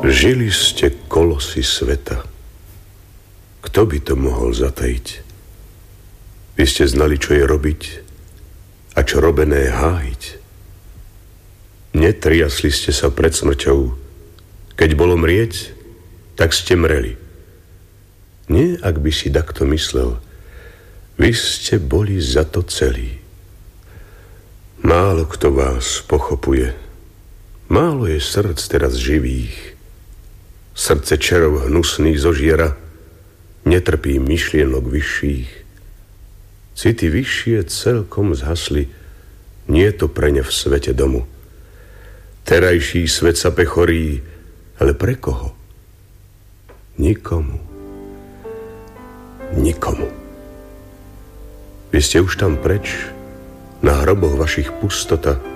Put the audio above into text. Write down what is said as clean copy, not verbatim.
Žili ste kolosy sveta. Kto by to mohol zatajiť? Vy ste znali, čo je robiť a čo robené hájiť. Netriasli ste sa pred smrťou. Keď bolo mrieť, tak ste mreli. Nie, ak by si takto myslel. Vy ste boli za to celí. Málo kto vás pochopuje. Málo je srdc teraz živých. Srdce čerov hnusných zožiera, netrpí myšlienok vyšších. City vyššie celkom zhasli, nie je to pre ne v svete domu. Terajší svet sa pechorí, ale pre koho? Nikomu. Nikomu. Vy ste už tam preč, na hroboch vašich pustota.